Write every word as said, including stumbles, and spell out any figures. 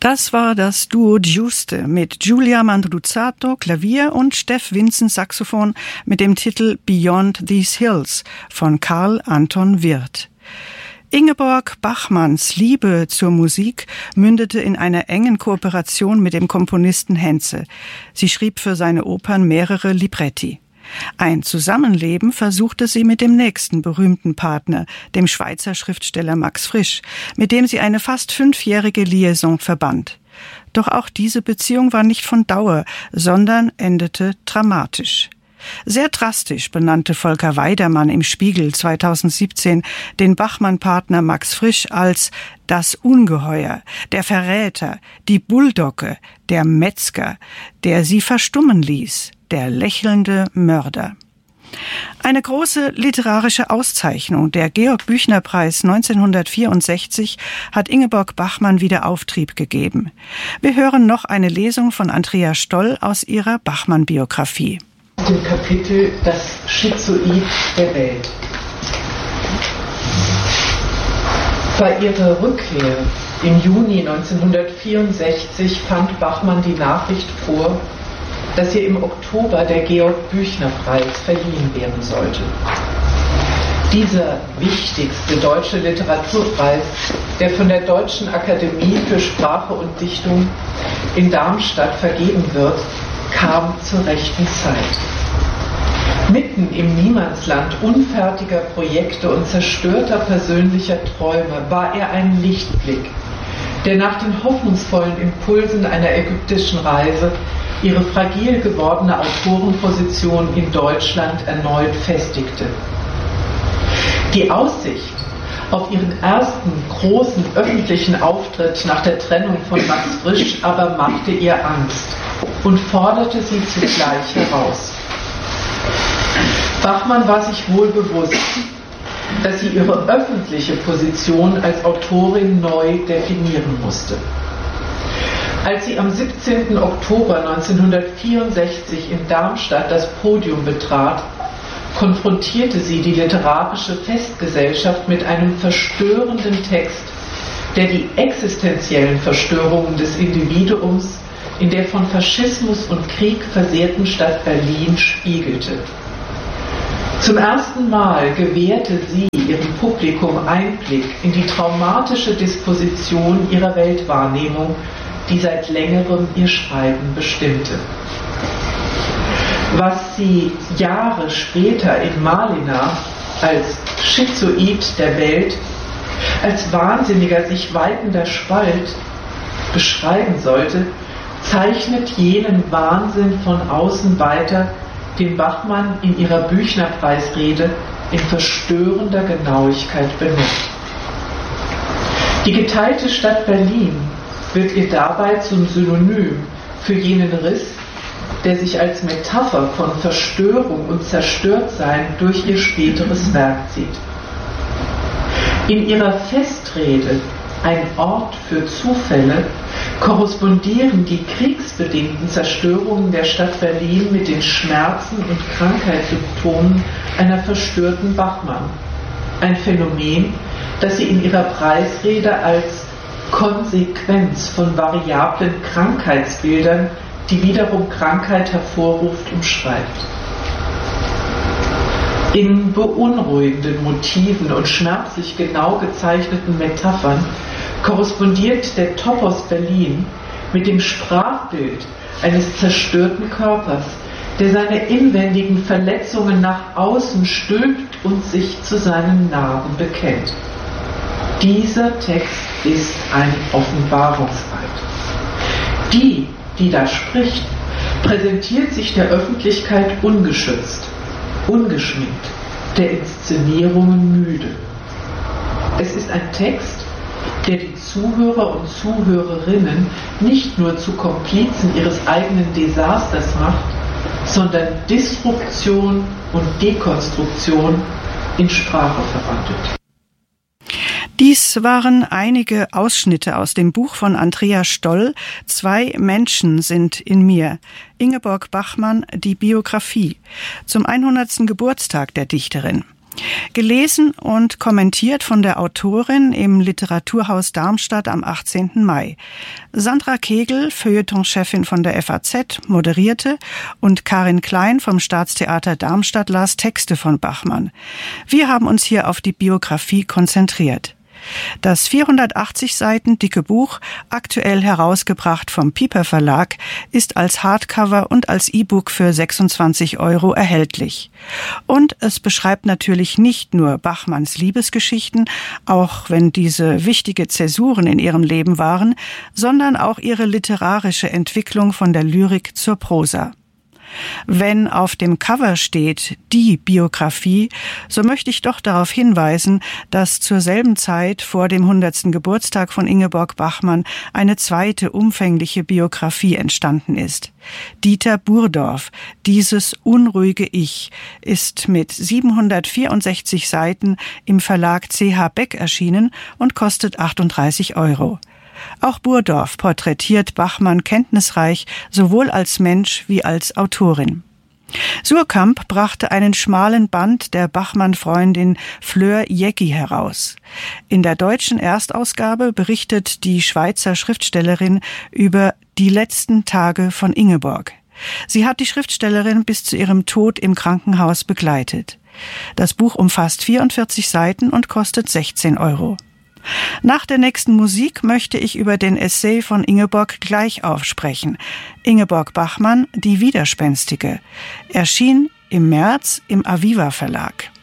Das war das Duo Giuste mit Giulia Mandruzzato, Klavier und Steff Vincent, Saxophon mit dem Titel Beyond These Hills von Karl Anton Wirth. Ingeborg Bachmanns Liebe zur Musik mündete in einer engen Kooperation mit dem Komponisten Henze. Sie schrieb für seine Opern mehrere Libretti. Ein Zusammenleben versuchte sie mit dem nächsten berühmten Partner, dem Schweizer Schriftsteller Max Frisch, mit dem sie eine fast fünfjährige Liaison verband. Doch auch diese Beziehung war nicht von Dauer, sondern endete dramatisch. Sehr drastisch benannte Volker Weidermann im Spiegel zweitausendsiebzehn den Bachmann-Partner Max Frisch als das Ungeheuer, der Verräter, die Bulldogge, der Metzger, der sie verstummen ließ, der lächelnde Mörder. Eine große literarische Auszeichnung, der Georg-Büchner-Preis neunzehnhundertvierundsechzig, hat Ingeborg Bachmann wieder Auftrieb gegeben. Wir hören noch eine Lesung von Andrea Stoll aus ihrer Bachmann-Biografie. Dem Kapitel Das Schizoid der Welt. Bei ihrer Rückkehr im Juni neunzehnhundertvierundsechzig fand Bachmann die Nachricht vor, dass ihr im Oktober der Georg-Büchner-Preis verliehen werden sollte. Dieser wichtigste deutsche Literaturpreis, der von der Deutschen Akademie für Sprache und Dichtung in Darmstadt vergeben wird, kam zur rechten Zeit. Mitten im Niemandsland unfertiger Projekte und zerstörter persönlicher Träume war er ein Lichtblick, der nach den hoffnungsvollen Impulsen einer ägyptischen Reise ihre fragil gewordene Autorenposition in Deutschland erneut festigte. Die Aussicht auf ihren ersten großen öffentlichen Auftritt nach der Trennung von Max Frisch aber machte ihr Angst und forderte sie zugleich heraus. Bachmann war sich wohl bewusst, dass sie ihre öffentliche Position als Autorin neu definieren musste. Als sie am siebzehnten Oktober neunzehnhundertvierundsechzig in Darmstadt das Podium betrat, konfrontierte sie die literarische Festgesellschaft mit einem verstörenden Text, der die existenziellen Verstörungen des Individuums in der von Faschismus und Krieg versehrten Stadt Berlin spiegelte. Zum ersten Mal gewährte sie ihrem Publikum Einblick in die traumatische Disposition ihrer Weltwahrnehmung, die seit längerem ihr Schreiben bestimmte. Was sie Jahre später in Malina als Schizoid der Welt, als wahnsinniger sich weitender Spalt beschreiben sollte, zeichnet jenen Wahnsinn von außen weiter, den Bachmann in ihrer Büchner-Preisrede in verstörender Genauigkeit benutzt. Die geteilte Stadt Berlin wird ihr dabei zum Synonym für jenen Riss, der sich als Metapher von Verstörung und Zerstörtsein durch ihr späteres Werk zieht. In ihrer Festrede Ein Ort für Zufälle korrespondieren die kriegsbedingten Zerstörungen der Stadt Berlin mit den Schmerzen und Krankheitssymptomen einer verstörten Bachmann. Ein Phänomen, das sie in ihrer Preisrede als Konsequenz von variablen Krankheitsbildern, die wiederum Krankheit hervorruft, umschreibt. In beunruhigenden Motiven und schmerzlich genau gezeichneten Metaphern korrespondiert der Topos Berlin mit dem Sprachbild eines zerstörten Körpers, der seine inwendigen Verletzungen nach außen stülpt und sich zu seinen Narben bekennt. Dieser Text ist ein Offenbarungseid. Die, die da spricht, präsentiert sich der Öffentlichkeit ungeschützt, ungeschminkt, der Inszenierungen müde. Es ist ein Text, der die Zuhörer und Zuhörerinnen nicht nur zu Komplizen ihres eigenen Desasters macht, sondern Disruption und Dekonstruktion in Sprache verwandelt. Dies waren einige Ausschnitte aus dem Buch von Andrea Stoll, Zwei Menschen sind in mir. Ingeborg Bachmann, die Biografie, zum hundertsten Geburtstag der Dichterin. Gelesen und kommentiert von der Autorin im Literaturhaus Darmstadt am achtzehnten Mai. Sandra Kegel, Feuilleton-Chefin von der F A Z, moderierte und Karin Klein vom Staatstheater Darmstadt las Texte von Bachmann. Wir haben uns hier auf die Biografie konzentriert. Das vierhundertachtzig Seiten dicke Buch, aktuell herausgebracht vom Piper Verlag, ist als Hardcover und als E-Book für sechsundzwanzig Euro erhältlich. Und es beschreibt natürlich nicht nur Bachmanns Liebesgeschichten, auch wenn diese wichtige Zäsuren in ihrem Leben waren, sondern auch ihre literarische Entwicklung von der Lyrik zur Prosa. Wenn auf dem Cover steht die Biografie, so möchte ich doch darauf hinweisen, dass zur selben Zeit vor dem hundertsten Geburtstag von Ingeborg Bachmann eine zweite umfängliche Biografie entstanden ist. Dieter Burdorf, dieses unruhige Ich, ist mit siebenhundertvierundsechzig Seiten im Verlag C H Beck erschienen und kostet achtunddreißig Euro. Auch Burdorf porträtiert Bachmann kenntnisreich, sowohl als Mensch wie als Autorin. Suhrkamp brachte einen schmalen Band der Bachmann-Freundin Fleur Jeggi heraus. In der deutschen Erstausgabe berichtet die Schweizer Schriftstellerin über die letzten Tage von Ingeborg. Sie hat die Schriftstellerin bis zu ihrem Tod im Krankenhaus begleitet. Das Buch umfasst vierundvierzig Seiten und kostet sechzehn Euro. Nach der nächsten Musik möchte ich über den Essay von Ingeborg Gleichauf sprechen. Ingeborg Bachmann, die Widerspenstige. Erschien im März im Aviva Verlag.